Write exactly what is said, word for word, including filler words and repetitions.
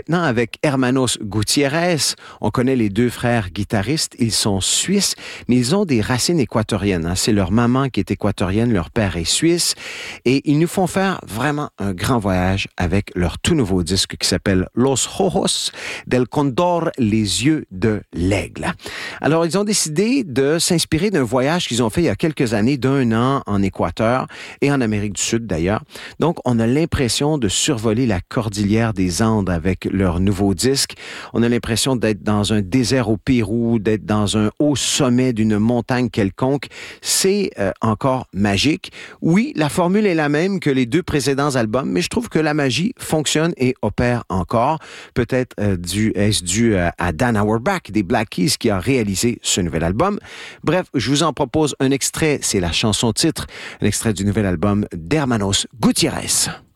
maintenant avec Hermanos Gutiérrez. On connaît les deux frères guitaristes. Ils sont suisses, mais ils ont des racines équatoriennes. Hein. C'est leur maman qui est équatorienne, leur père est suisse. Et ils nous font faire vraiment un grand voyage avec leur tout nouveau disque qui s'appelle Los Ojos del Condor, les yeux de l'aigle. Alors, ils ont décidé de s'inspirer d'un voyage qu'ils ont fait il y a quelques années, d'un an en Équateur et en Amérique du Sud d'ailleurs. Donc, on a l'impression de survoler la cordillère des Andes avec leur nouveau disque. On a l'impression d'être dans un désert au Pérou, d'être dans un haut sommet d'une montagne quelconque. C'est euh, encore magique. Oui, la formule est la même que les deux précédents albums, mais je trouve que la magie fonctionne et opère encore. Peut-être euh, dû, est-ce dû euh, à Dan Auerbach des Black Keys qui a réalisé ce nouvel album. Bref, je vous en propose un extrait, c'est la chanson titre, un extrait du nouvel album d'Hermanos Gutiérrez.